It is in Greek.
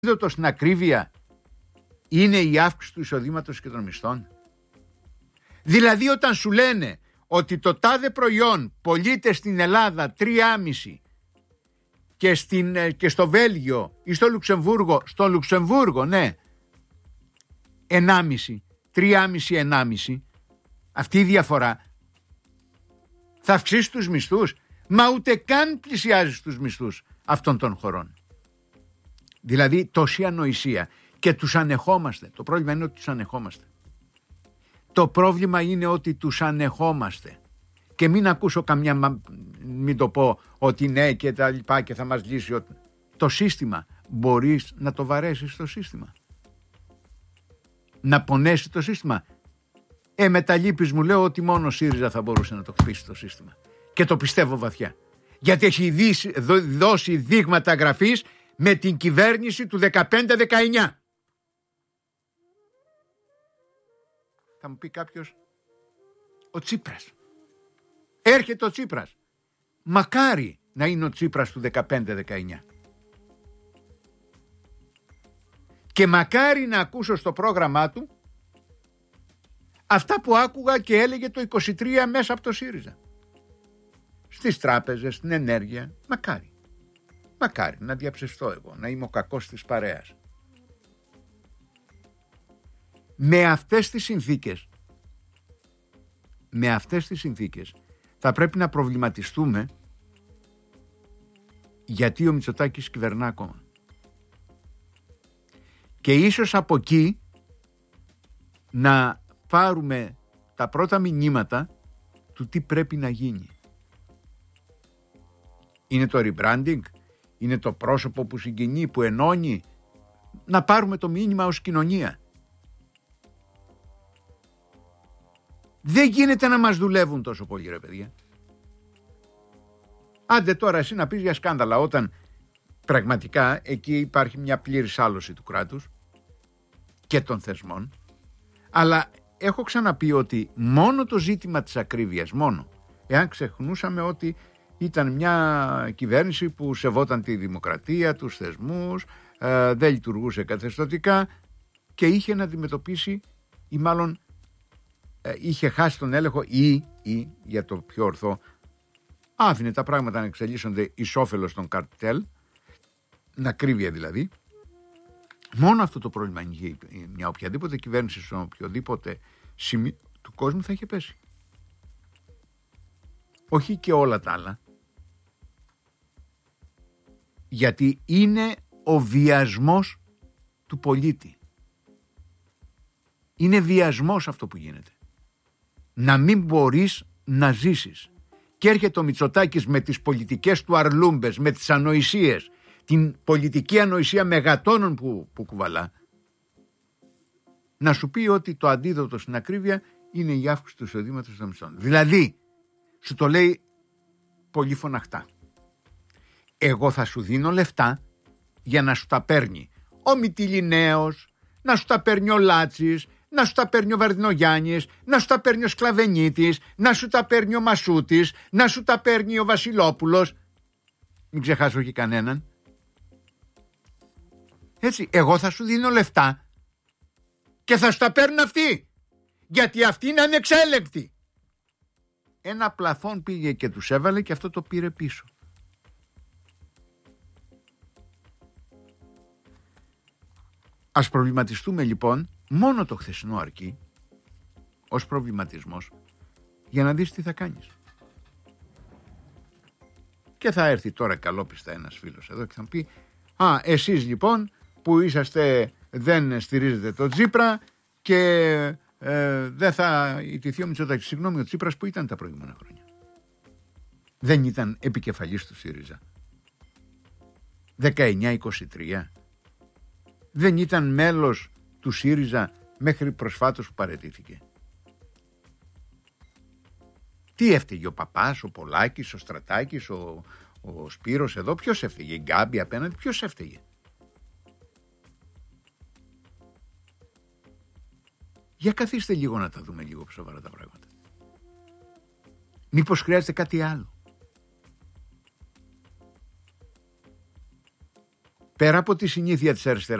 αντίδοτο στην ακρίβεια είναι η αύξηση του εισοδήματος και των μισθών. Δηλαδή όταν σου λένε ότι το τάδε προϊόν πωλείται στην Ελλάδα 3,5 και στο Βέλγιο ή στο Λουξεμβούργο, ναι, 1,5, 3,5, 1,5, αυτή η διαφορά θα αυξήσει τους μισθούς? Μα ούτε καν πλησιάζει στους μισθούς αυτών των χωρών. Δηλαδή τόση ανοησία και τους ανεχόμαστε. Το πρόβλημα είναι ότι τους ανεχόμαστε. Το πρόβλημα είναι ότι τους ανεχόμαστε. Και μην ακούσω μην το πω ότι ναι και τα λοιπά και θα μας λύσει το σύστημα. Μπορείς να το βαρέσεις το σύστημα? Να πονέσει το σύστημα? Με τα λύπης μου λέω ότι μόνο ο ΣΥΡΙΖΑ θα μπορούσε να το χτυπήσει το σύστημα. Και το πιστεύω βαθιά. Γιατί έχει δώσει δείγματα γραφής με την κυβέρνηση του 15-19. Θα μου πει κάποιος, ο Τσίπρας. Έρχεται ο Τσίπρας. Μακάρι να είναι ο Τσίπρας του 15-19. Και μακάρι να ακούσω στο πρόγραμμά του αυτά που άκουγα και έλεγε το 23 μέσα από το ΣΥΡΙΖΑ. Στις τράπεζες, στην ενέργεια. Μακάρι. Μακάρι να διαψευστώ εγώ, να είμαι ο κακός της παρέας. Με αυτές τις συνθήκες θα πρέπει να προβληματιστούμε γιατί ο Μητσοτάκης κυβερνά ακόμα. Και ίσως από εκεί να πάρουμε τα πρώτα μηνύματα του τι πρέπει να γίνει. Είναι το rebranding, είναι το πρόσωπο που συγκινεί, που ενώνει. Να πάρουμε το μήνυμα ως κοινωνία. Δεν γίνεται να μας δουλεύουν τόσο πολύ, ρε παιδιά. Άντε τώρα εσύ να πεις για σκάνδαλα, όταν πραγματικά εκεί υπάρχει μια πλήρης άλωση του κράτους και των θεσμών. Αλλά έχω ξαναπεί ότι μόνο το ζήτημα της ακρίβειας, εάν ξεχνούσαμε ότι ήταν μια κυβέρνηση που σεβόταν τη δημοκρατία, τους θεσμούς, δεν λειτουργούσε καθεστωτικά και είχε να αντιμετωπίσει ή μάλλον είχε χάσει τον έλεγχο ή για το πιο ορθό άφηνε τα πράγματα να εξελίσσονται εις όφελος των καρτέλ, να κρύβει δηλαδή. Μόνο αυτό το πρόβλημα είναι μια οποιαδήποτε κυβέρνηση σε οποιοδήποτε σημείο του κόσμου θα είχε πέσει. Όχι και όλα τα άλλα. Γιατί είναι ο βιασμός του πολίτη. Είναι βιασμός αυτό που γίνεται. Να μην μπορείς να ζήσεις. Και έρχεται ο Μητσοτάκης με τις πολιτικές του αρλούμπες, με τις ανοησίες, την πολιτική ανοησία μεγατόνων που κουβαλά, να σου πει ότι το αντίδοτο στην ακρίβεια είναι η αύξηση του εισοδήματος των μισθών. Δηλαδή, σου το λέει πολύ φωναχτά. Εγώ θα σου δίνω λεφτά για να σου τα παίρνει ο Μυτιληναίος, να σου τα παίρνει ο Λάτσης, να σου τα παίρνει ο Βαρδινογιάννης, να σου τα παίρνει ο Σκλαβενίτης, να σου τα παίρνει ο Μασούτης, να σου τα παίρνει ο Βασιλόπουλος. Μην ξεχάσω και κανέναν. Έτσι, εγώ θα σου δίνω λεφτά και θα σου τα παίρνουν αυτοί, γιατί αυτοί είναι ανεξέλεγκτοι. Ένα πλαφόν πήγε και τους έβαλε και αυτό το πήρε πίσω. Ας προβληματιστούμε λοιπόν, μόνο το χθεσινό αρκεί ως προβληματισμός για να δεις τι θα κάνεις. Και θα έρθει τώρα καλόπιστα ένας φίλος εδώ και θα μου πει εσείς λοιπόν που δεν στηρίζετε το Τσίπρα και δεν θα ιτηθεί ο Μητσοτάκης. Συγγνώμη, ο Τσίπρας που ήταν τα προηγούμενα χρόνια? Δεν ήταν επικεφαλής του ΣΥΡΙΖΑ 19-23? Δεν ήταν μέλος του ΣΥΡΙΖΑ μέχρι προσφάτως που παραιτήθηκε? Τι έφταιγε, ο Παπάς, ο Πολάκης, ο Στρατάκης, ο Σπύρος εδώ? Ποιος έφταιγε? Η Γκάμπη απέναντι? Ποιος έφταιγε? Για καθίστε λίγο να τα δούμε λίγο πιο σοβαρά τα πράγματα. Μήπως χρειάζεται κάτι άλλο? πέρα από τη συνήθεια της αριστεράς,